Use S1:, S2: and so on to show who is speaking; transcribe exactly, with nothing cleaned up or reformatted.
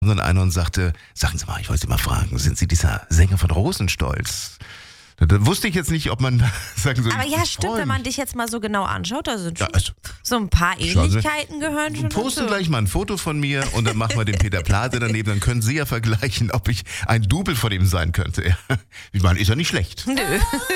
S1: dann einer und sagte, sagen Sie mal, ich wollte Sie mal fragen, sind Sie dieser Sänger von Rosenstolz? Da wusste ich jetzt nicht, ob man sagen soll.
S2: Aber ja, stimmt, wenn man dich jetzt mal so genau anschaut, da sind schon
S1: Ja, also,
S2: so ein paar Ähnlichkeiten gehören schon
S1: posten
S2: dazu.
S1: gleich mal ein Foto von mir und dann machen wir den Peter Plate daneben, dann können Sie ja vergleichen, ob ich ein Double von ihm sein könnte. Ich meine, ist ja nicht schlecht.
S2: Nö.